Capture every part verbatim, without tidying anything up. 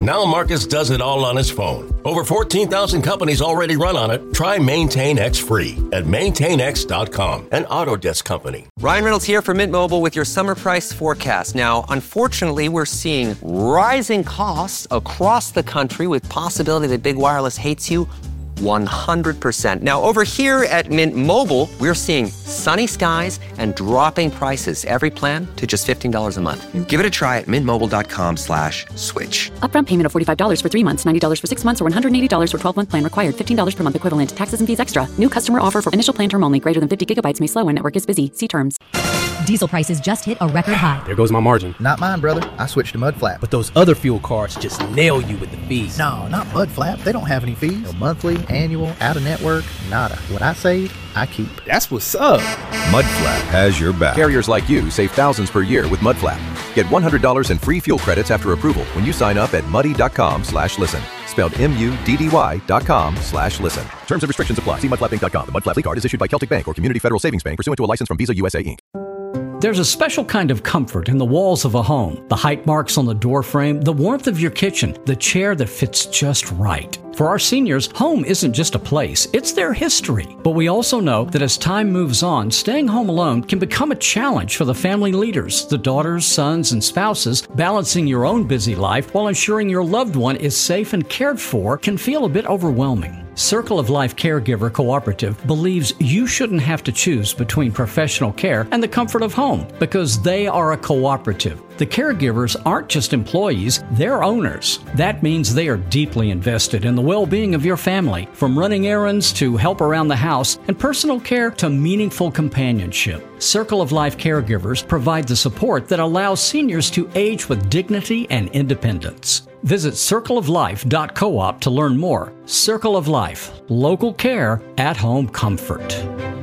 Now Marcus does it all on his phone. Over fourteen thousand companies already run on it. Try MaintainX free at maintain x dot com, an Autodesk company. Ryan Reynolds here for Mint Mobile with your summer price forecast. Now, unfortunately, we're seeing rising costs across the country with possibility that big wireless hates you one hundred percent. Now, over here at Mint Mobile, we're seeing sunny skies and dropping prices. Every plan to just fifteen dollars a month. Give it a try at mintmobile.com slash switch. Upfront payment of forty-five dollars for three months, ninety dollars for six months, or one hundred eighty dollars for twelve-month plan required. fifteen dollars per month equivalent. Taxes and fees extra. New customer offer for initial plan term only. Greater than fifty gigabytes may slow when network is busy. See terms. Diesel prices just hit a record high. There goes my margin. Not mine, brother. I switched to Mudflap. But those other fuel cards just nail you with the fees. No, not Mudflap. They don't have any fees. No monthly, annual, out-of-network, nada. What I save, I keep. That's what's up. Mudflap has your back. Carriers like you save thousands per year with Mudflap. Get one hundred dollars in free fuel credits after approval when you sign up at muddy.com slash listen. Spelled M-U-D-D-Y dot com slash listen. Terms and restrictions apply. See mudflap inc dot com. The Mudflap card is issued by Celtic Bank or Community Federal Savings Bank pursuant to a license from Visa U S A, Incorporated. There's a special kind of comfort in the walls of a home. The height marks on the door frame, the warmth of your kitchen, the chair that fits just right. For our seniors, home isn't just a place, it's their history. But we also know that as time moves on, staying home alone can become a challenge for the family leaders, the daughters, sons, and spouses. Balancing your own busy life while ensuring your loved one is safe and cared for can feel a bit overwhelming. Circle of Life Caregiver Cooperative believes you shouldn't have to choose between professional care and the comfort of home because they are a cooperative. The caregivers aren't just employees, they're owners. That means they are deeply invested in the well-being of your family, from running errands to help around the house and personal care to meaningful companionship. Circle of Life Caregivers provide the support that allows seniors to age with dignity and independence. Visit circle of life dot coop to learn more. Circle of Life, local care, at-home comfort.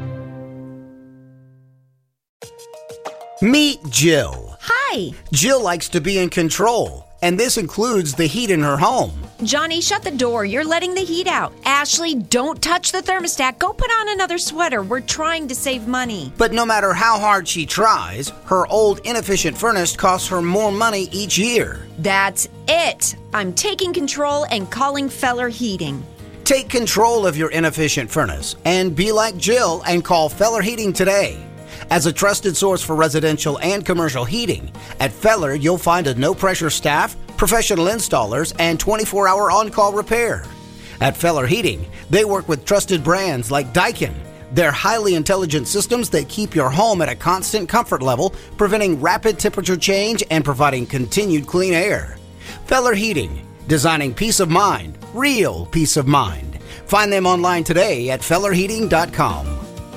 Meet Jill. Hi. Jill likes to be in control, and this includes the heat in her home. Johnny, shut the door. You're letting the heat out. Ashley, don't touch the thermostat. Go put on another sweater. We're trying to save money. But no matter how hard she tries, her old inefficient furnace costs her more money each year. That's it. I'm taking control and calling Feller Heating. Take control of your inefficient furnace and be like Jill and call Feller Heating today. As a trusted source for residential and commercial heating, at Feller you'll find a no-pressure staff, professional installers, and twenty-four hour on-call repair. At Feller Heating, they work with trusted brands like Daikin. They're highly intelligent systems that keep your home at a constant comfort level, preventing rapid temperature change and providing continued clean air. Feller Heating, designing peace of mind, real peace of mind. Find them online today at feller heating dot com.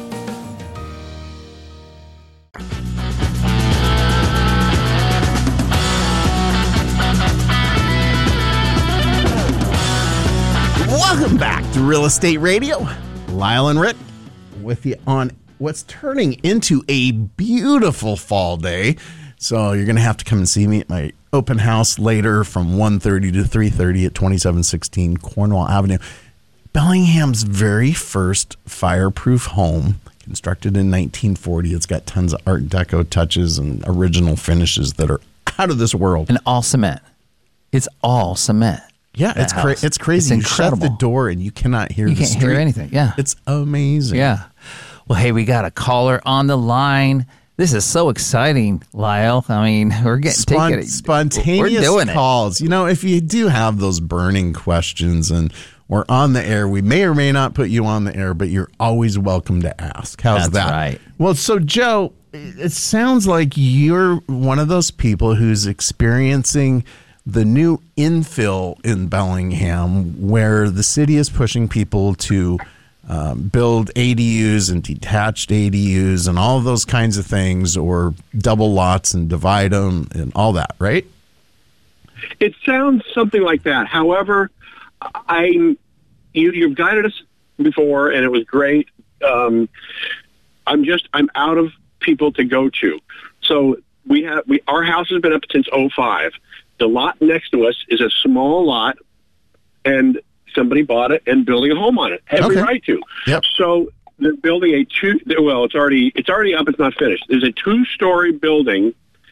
Welcome back to Real Estate Radio. Lyle and Rick with you on what's turning into a beautiful fall day. So you're going to have to come and see me at my open house later from one thirty to three thirty at twenty-seven sixteen Cornwall Avenue. Bellingham's very first fireproof home, constructed in nineteen forty. It's got tons of Art Deco touches and original finishes that are out of this world. And all cement. It's all cement. Yeah, it's cra- it's crazy. It's you shut incredible. the door and you cannot hear You the can't street. hear anything. Yeah. It's amazing. Yeah. Well, hey, we got a caller on the line. This is so exciting, Lyle. I mean, we're getting Spon- taking it. spontaneous We're doing calls. You know, if you do have those burning questions and we're on the air, we may or may not put you on the air, but you're always welcome to ask. How's That's that? right. Well, so Joe, it sounds like you're one of those people who's experiencing the new infill in Bellingham, where the city is pushing people to um, build A D Us and detached A D Us and all those kinds of things, or double lots and divide them and all that, right? It sounds something like that. However, I you, you've guided us before, and it was great. Um, I'm just I'm out of people to go to. So we have we our house has been up since oh five. The lot next to us is a small lot, and somebody bought it and building a home on it. Every Okay. right to. Yep. So they're building a two. Well, it's already it's already up. It's not finished. There's a two-story building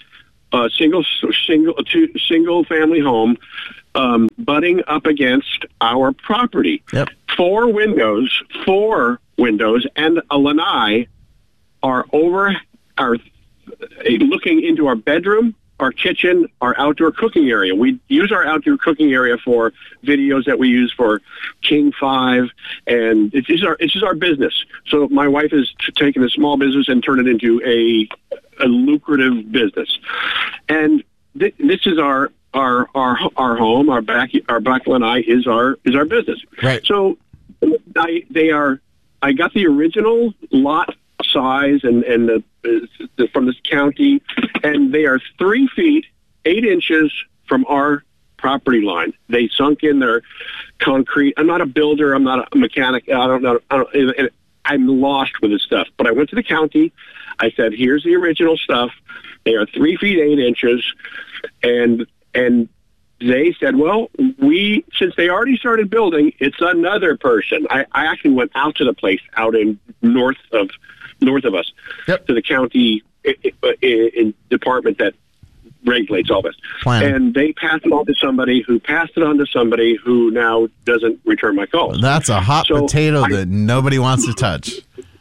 a single single two, single family home um, butting up against our property. Yep. Four windows, four windows, and a lanai are over our looking into our bedroom, our kitchen, our outdoor cooking area. We use our outdoor cooking area for videos that we use for King five, and it's just our it's just our business. So my wife has taken a small business and turned it into a a lucrative business, and th- this is our our our our home. Our back our back lanai is our is our business. Right. So I they are. I got the original lot size and and the, the from this county, and they are three feet eight inches from our property line. They sunk in their concrete. I'm not a builder. I'm not a mechanic. I don't know. I don't, I'm lost with this stuff. But I went to the county. I said, "Here's the original stuff. They are three feet eight inches," and and they said, "Well, we since they already started building, it's another person." I, I actually went out to the place out in north of. north of us, yep. to the county in, in department that regulates all this. Plan. And they passed it on to somebody who passed it on to somebody who now doesn't return my calls. That's a hot so potato I, that nobody wants to touch.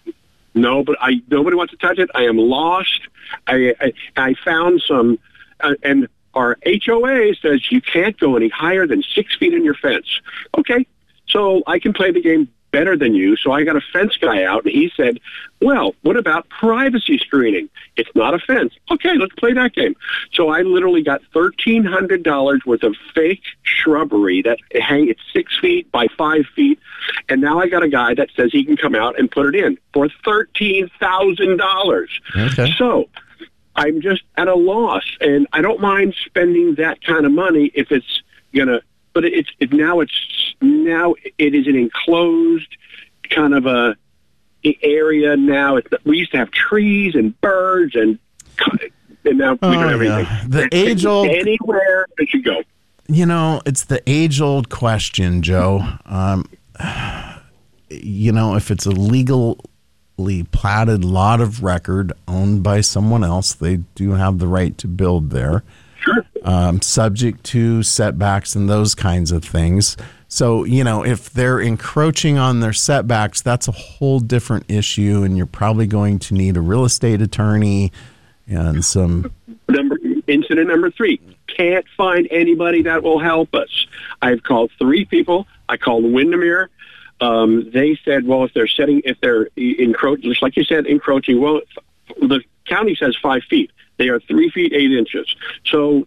No, but I nobody wants to touch it. I am lost. I I, I found some, uh, and our H O A says you can't go any higher than six feet in your fence. Okay, so I can play the game better than you, so I got a fence guy out, and he said, well, what about privacy screening? It's not a fence. Okay, let's play that game. So I literally got thirteen hundred dollars worth of fake shrubbery that hang it's six feet by five feet, and now I got a guy that says he can come out and put it in for thirteen thousand dollars. Okay. So I'm just at a loss, and I don't mind spending that kind of money if it's going to, but it's it, now it's now it is an enclosed kind of a area now. It's, we used to have trees and birds and and now we oh, don't have yeah. anything. The age old anywhere it should go. You know, it's the age old question, Joe. Um, you know, if it's a legally platted lot of record owned by someone else, they do have the right to build there. Sure. Um, subject to setbacks and those kinds of things. So, you know, if they're encroaching on their setbacks, that's a whole different issue, and you're probably going to need a real estate attorney and some... Number, incident number three, can't find anybody that will help us. I've called three people. I called Windermere. Um, they said, well, if they're setting, if they're encroaching, just like you said, encroaching, well, the county says five feet. They are three feet, eight inches. So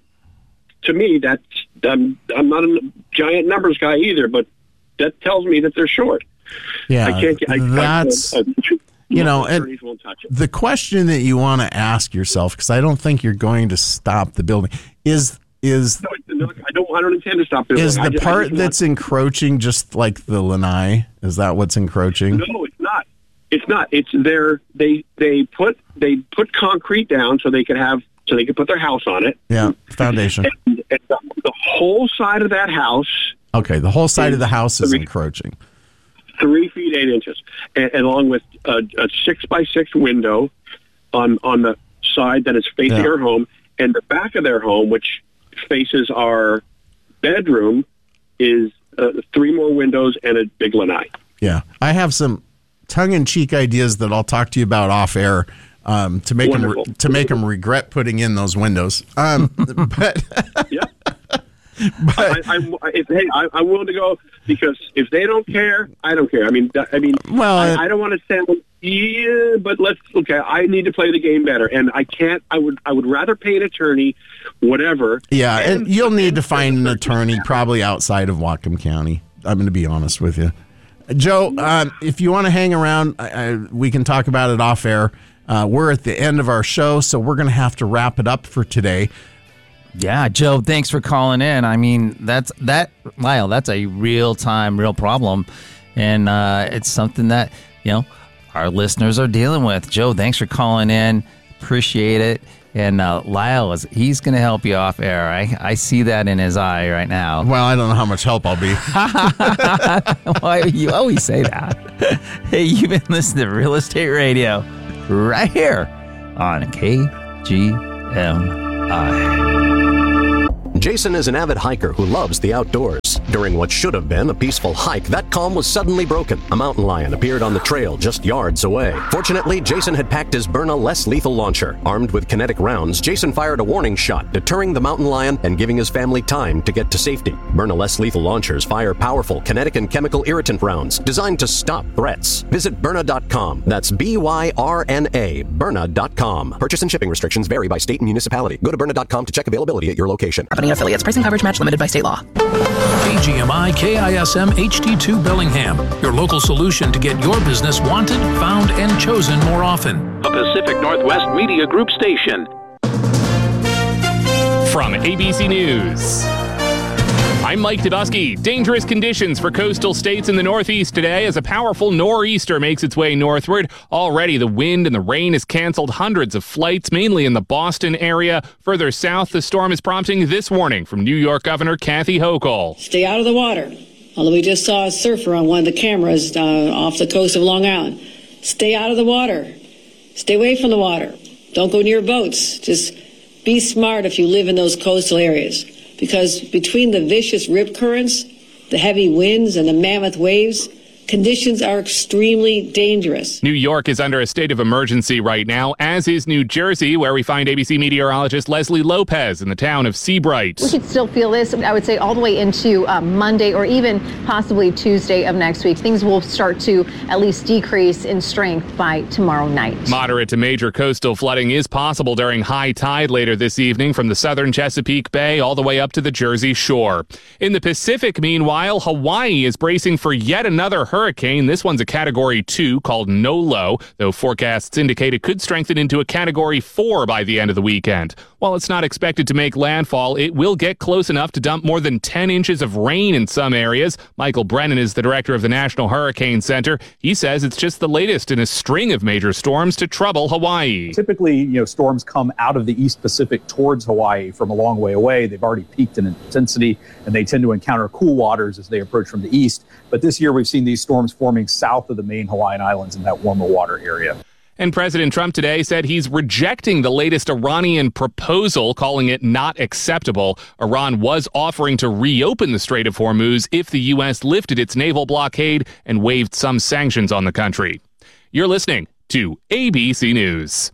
to me, that's, I'm, I'm not a giant numbers guy either, but that tells me that they're short. Yeah, I can't, I, that's, I, I, I, you know, and won't touch it. The question that you want to ask yourself, because I don't think you're going to stop the building, is, is, no, no, I don't, I don't intend to stop building. Is the I just, part just that's want, encroaching just like the lanai? Is that what's encroaching? No, it's not. It's not. It's their they they put they put concrete down so they could have so they could put their house on it. Yeah, foundation. And, and the, the whole side of that house. Okay, the whole side of the house is three, encroaching. Three feet eight inches, and, and along with a, a six by six window on on the side that is facing yeah. our home, and the back of their home, which faces our bedroom, is uh, three more windows and a big lanai. Yeah, I have some tongue-in-cheek ideas that I'll talk to you about off air um, to make Wonderful. them re- to make them regret putting in those windows. Um, but yeah, but I, I, I, if, hey, I, I'm willing to go because if they don't care, I don't care. I mean, I mean, well, I, I don't want to sound yeah, but let's okay. I need to play the game better, and I can't. I would I would rather pay an attorney, whatever. Yeah, and, and you'll need to find an attorney probably outside of Whatcom County. I'm going to be honest with you. Joe, um, if you want to hang around, I, I, we can talk about it off air. Uh, we're at the end of our show, so we're going to have to wrap it up for today. Yeah, Joe, thanks for calling in. I mean, that's that, Lyle, that's a real time, real problem. And uh, it's something that, you know, our listeners are dealing with. Joe, thanks for calling in. Appreciate it. And uh, Lyle, is he's going to help you off air. I, I see that in his eye right now. Well, I don't know how much help I'll be. Well, you always say that. Hey, you've been listening to Real Estate Radio right here on K G M eye. Jason is an avid hiker who loves the outdoors. During what should have been a peaceful hike, that calm was suddenly broken. A mountain lion appeared on the trail just yards away. Fortunately, Jason had packed his Byrna less lethal launcher. Armed with kinetic rounds, Jason fired a warning shot, deterring the mountain lion and giving his family time to get to safety. Byrna less lethal launchers fire powerful kinetic and chemical irritant rounds designed to stop threats. Visit Byrna dot com. That's B Y R N A, Byrna dot com. Purchase and shipping restrictions vary by state and municipality. Go to Byrna dot com to check availability at your location. Company affiliates. Price and coverage match limited by state law. A G M I K I S M H D two Bellingham, your local solution to get your business wanted, found, and chosen more often. A Pacific Northwest Media Group station. From A B C News, I'm Mike Dubusky. Dangerous conditions for coastal states in the Northeast today as a powerful nor'easter makes its way northward. Already, the wind and the rain has canceled hundreds of flights, mainly in the Boston area. Further south, the storm is prompting this warning from New York Governor Kathy Hochul. Stay out of the water. Although we just saw a surfer on one of the cameras uh, off the coast of Long Island. Stay out of the water. Stay away from the water. Don't go near boats. Just be smart if you live in those coastal areas. Because between the vicious rip currents, the heavy winds, and the mammoth waves, conditions are extremely dangerous. New York is under a state of emergency right now, as is New Jersey, where we find A B C meteorologist Leslie Lopez in the town of Seabright. We could still feel this, I would say, all the way into uh, Monday or even possibly Tuesday of next week. Things will start to at least decrease in strength by tomorrow night. Moderate to major coastal flooding is possible during high tide later this evening from the southern Chesapeake Bay all the way up to the Jersey Shore. In the Pacific, meanwhile, Hawaii is bracing for yet another hurricane. Hurricane. This one's a Category two called Nolo, though forecasts indicate it could strengthen into a Category four by the end of the weekend. While it's not expected to make landfall, it will get close enough to dump more than ten inches of rain in some areas. Michael Brennan is the director of the National Hurricane Center. He says it's just the latest in a string of major storms to trouble Hawaii. Typically, you know, storms come out of the East Pacific towards Hawaii from a long way away. They've already peaked in intensity, and they tend to encounter cool waters as they approach from the east. But this year, we've seen these storms forming south of the main Hawaiian Islands in that warmer water area. And President Trump today said he's rejecting the latest Iranian proposal, calling it not acceptable. Iran was offering to reopen the Strait of Hormuz if the U S lifted its naval blockade and waived some sanctions on the country. You're listening to A B C News.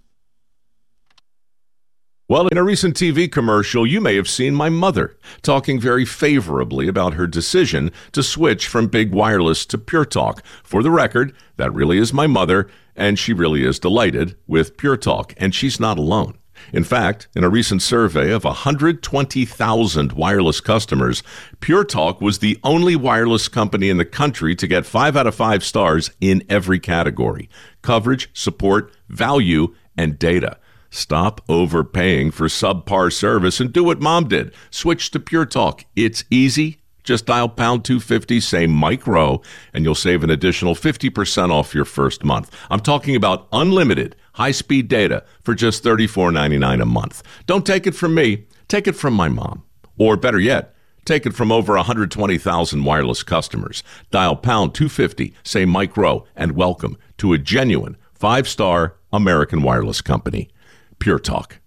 Well, in a recent T V commercial, you may have seen my mother talking very favorably about her decision to switch from Big Wireless to Pure Talk. For the record, that really is my mother, and she really is delighted with Pure Talk, and she's not alone. In fact, in a recent survey of one hundred twenty thousand wireless customers, Pure Talk was the only wireless company in the country to get five out of five stars in every category: coverage, support, value, and data. Stop overpaying for subpar service and do what Mom did. Switch to Pure Talk. It's easy. Just dial pound two fifty, say Mike Rowe, and you'll save an additional fifty percent off your first month. I'm talking about unlimited high-speed data for just thirty-four ninety-nine a month. Don't take it from me. Take it from my mom. Or better yet, take it from over one hundred twenty thousand wireless customers. Dial pound two fifty, say Mike Rowe, and welcome to a genuine five-star American wireless company. Pure Talk.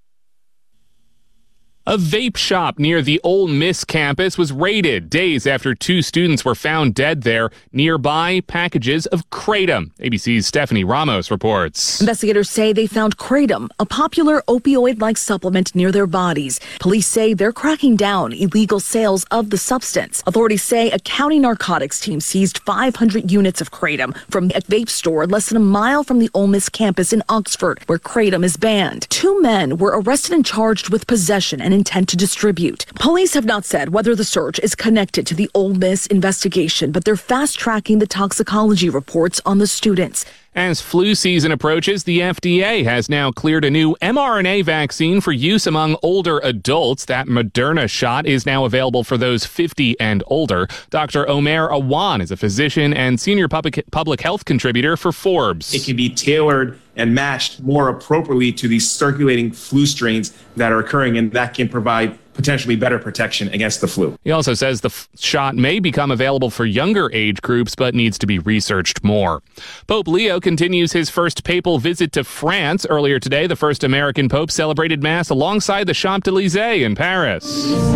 A vape shop near the Ole Miss campus was raided days after two students were found dead there. Nearby, packages of Kratom. A B C's Stephanie Ramos reports. Investigators say they found Kratom, a popular opioid-like supplement, near their bodies. Police say they're cracking down illegal sales of the substance. Authorities say a county narcotics team seized five hundred units of Kratom from a vape store less than a mile from the Ole Miss campus in Oxford, where Kratom is banned. Two men were arrested and charged with possession and intent to distribute. Police have not said whether the search is connected to the Ole Miss investigation, but they're fast-tracking the toxicology reports on the students. As flu season approaches, the F D A has now cleared a new mRNA vaccine for use among older adults. That Moderna shot is now available for those fifty and older. Doctor Omer Awan is a physician and senior public, public health contributor for Forbes. It can be tailored and matched more appropriately to these circulating flu strains that are occurring, and that can provide potentially better protection against the flu. He also says the f- shot may become available for younger age groups, but needs to be researched more. Pope Leo continues his first papal visit to France. Earlier today, the first American pope celebrated Mass alongside the Champs-Élysées in Paris.